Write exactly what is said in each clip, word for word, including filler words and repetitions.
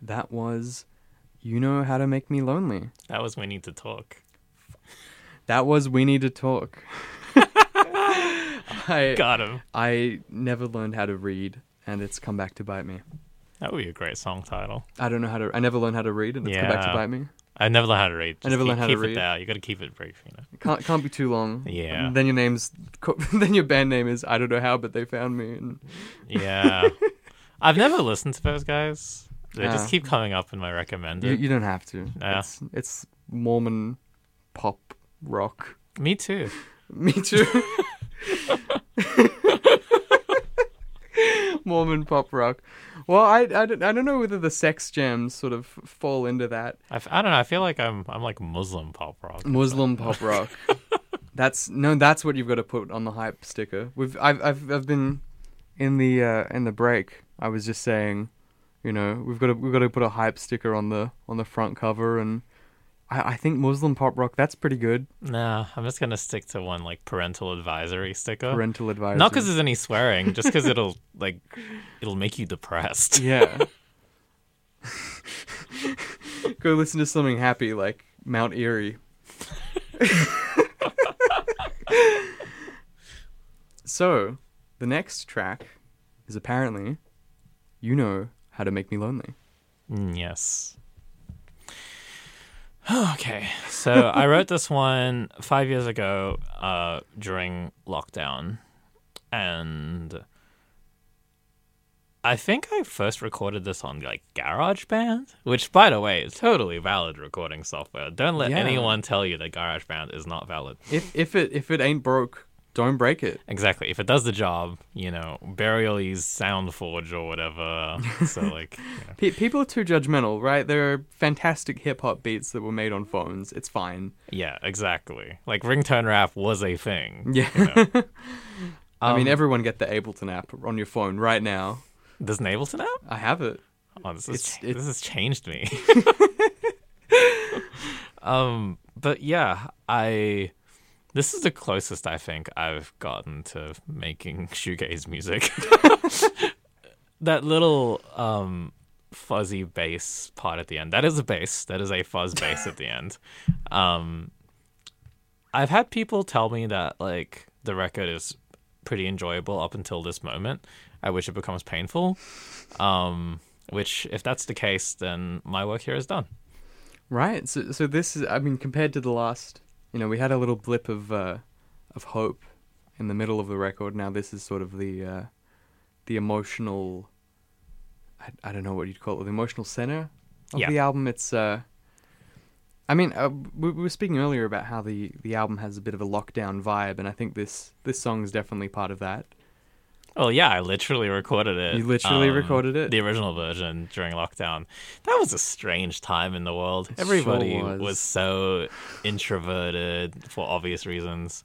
That was You Know How to Make Me Lonely. That was We Need to Talk. That was We Need to Talk. I, Got him. I never learned how to read, and it's come back to bite me. That would be a great song title. I don't know how to... I never learned how to read, and it's come back to Yeah. bite me. I never learned how to read. Just I never keep, learned how to keep read. it there. You got to keep it brief, you know. It can't, can't be too long. Yeah. And then your name's... Then your band name is I Don't Know How, But They Found Me. And... Yeah. I've never listened to those guys. They Yeah. just keep coming up in my You, recommended. you don't have to. Yeah. It's, it's Mormon pop rock. Me too. Me too. Mormon pop rock. Well, I, I, don't, I don't know whether the sex jams sort of fall into that. I, f- I don't know. I feel like I'm I'm like Muslim pop rock. Muslim pop rock. That's no. That's what you've got to put on the hype sticker. We've I've I've I've been in the uh, in the break. I was just saying, you know, we've got to we've got to put a hype sticker on the on the front cover, and I, I think Muslim pop rock. That's pretty good. Nah, I'm just gonna stick to one like parental advisory sticker. Parental advisory. Not because there's any swearing, just because it'll like it'll make you depressed. Yeah. Go listen to something happy like Mount Erie. So, the next track is apparently You Know How to Make Me Lonely. Mm, yes. Okay, so I wrote this one five years ago uh, during lockdown, and I think I first recorded this on like GarageBand, which, by the way, is totally valid recording software. Don't let Yeah. anyone tell you that GarageBand is not valid. If if it if it ain't broke, don't break it. Exactly. If it does the job, you know, Burial's SoundForge or whatever. So, like, you know. Pe- people are too judgmental, right? There are fantastic hip hop beats that were made on phones. It's fine. Yeah, exactly. Like, ringtone rap was a thing. Yeah. You know? I mean, Um, everyone get the Ableton app on your phone right now. Does Ableton app? I have it. Oh, this has It's- cha- it's- this has changed me. um, but yeah, I this is the closest I think I've gotten to making shoegaze music. That little um fuzzy bass part at the end. That is a bass. That is a fuzz bass at the end. Um, I've had people tell me that like the record is pretty enjoyable up until this moment. I wish it becomes painful. Um, which, if that's the case, then my work here is done. Right. So so this is. I mean, compared to the last, you know, we had a little blip of uh, of hope in the middle of the record. Now this is sort of the uh, the emotional. I, I don't know what you'd call it. The emotional center of Yeah. the album. It's. Uh, I mean, uh, we, we were speaking earlier about how the, the album has a bit of a lockdown vibe, and I think this this song is definitely part of that. Well, yeah, I literally recorded it. You literally um, recorded it? The original version during lockdown. That was a strange time in the world. Everybody sure was. was so introverted for obvious reasons.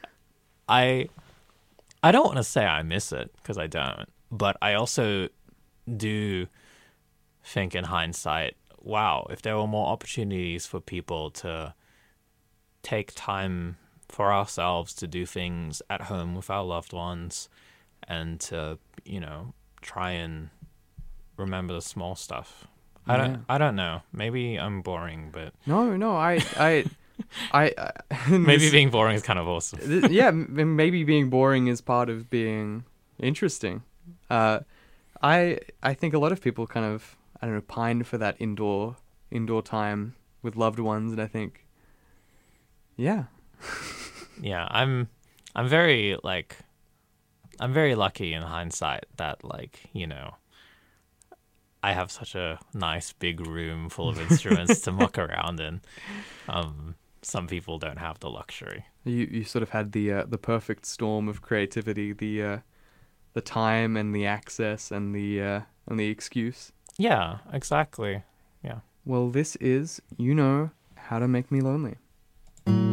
I I don't want to say I miss it, because I don't. But I also do think in hindsight, wow, if there were more opportunities for people to take time for ourselves to do things at home with our loved ones and to, you know, try and remember the small stuff. I Yeah. don't I don't know. Maybe I'm boring, but No, no, I, I, I, I maybe this- being boring is kind of awesome. Th- yeah, m- maybe being boring is part of being interesting. Uh, I I think a lot of people kind of I don't know pine for that indoor indoor time with loved ones, and I think, yeah, Yeah, I'm I'm very like I'm very lucky in hindsight that, like, you know, I have such a nice big room full of instruments to muck around in. Um, some people don't have the luxury. you you sort of had the uh, the perfect storm of creativity, the uh, the time and the access and the uh, and the excuse. Yeah, exactly. Yeah. Well, this is You Know How to Make Me Lonely.